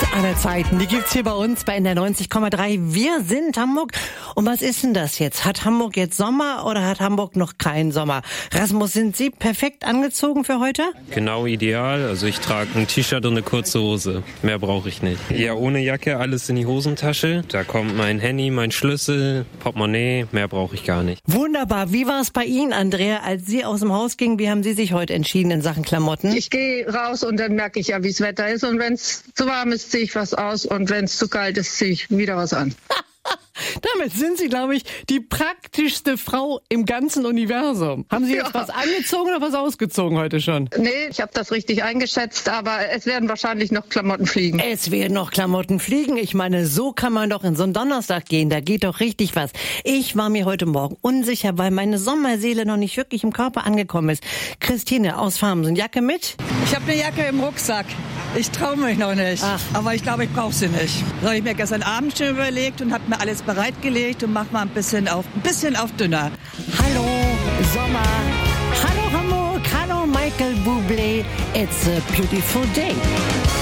aller Zeiten. Die gibt's hier bei uns bei NDR 90,3. Wir sind Hamburg. Und was ist denn das jetzt? Hat Hamburg jetzt Sommer oder hat Hamburg noch keinen Sommer? Rasmus, sind Sie perfekt angezogen für heute? Genau ideal. Also ich trage ein T-Shirt und eine kurze Hose. Mehr brauche ich nicht. Ja, ohne Jacke, alles in die Hosentasche. Da kommt mein Handy, mein Schlüssel, Portemonnaie. Mehr brauche ich gar nicht. Wunderbar. Wie war es bei Ihnen, Andrea, als Sie aus dem Haus gingen? Wie haben Sie sich heute entschieden in Sachen Klamotten? Ich gehe raus und dann merke ich ja, wie das Wetter ist. Und wenn es zu warm ist, ziehe ich was aus. Und wenn es zu kalt ist, ziehe ich wieder was an. Damit sind Sie, glaube ich, die praktischste Frau im ganzen Universum. Haben Sie jetzt was angezogen oder was ausgezogen heute schon? Nee, ich habe das richtig eingeschätzt, aber es werden wahrscheinlich noch Klamotten fliegen. Es werden noch Klamotten fliegen. Ich meine, so kann man doch in so einen Donnerstag gehen. Da geht doch richtig was. Ich war mir heute Morgen unsicher, weil meine Sommerseele noch nicht wirklich im Körper angekommen ist. Christine aus Farmsen, Jacke mit? Ich habe eine Jacke im Rucksack. Ich traue mich noch nicht. Ach. Aber ich glaube, ich brauche sie nicht. Das habe ich mir gestern Abend schon überlegt und habe mir alles bereitgelegt und mach mal ein bisschen auf dünner. Hallo Sommer, hallo Hamburg, hallo Michael Bublé. It's a beautiful day.